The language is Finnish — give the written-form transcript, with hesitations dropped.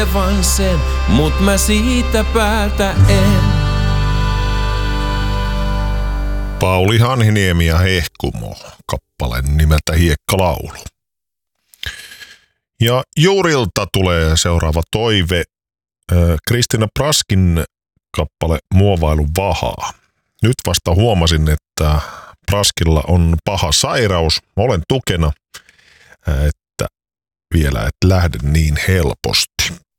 Vain sen, mut mä siitä päältä en. Pauli Hanhiniemi ja Hehkumo, kappaleen nimeltä Hiekkalaulu. Ja Jurilta tulee seuraava toive, Kristina Praskin kappale Muovailu vahaa. Nyt vasta huomasin, että Praskilla on paha sairaus. Olen tukena, että vielä et lähde niin helposti.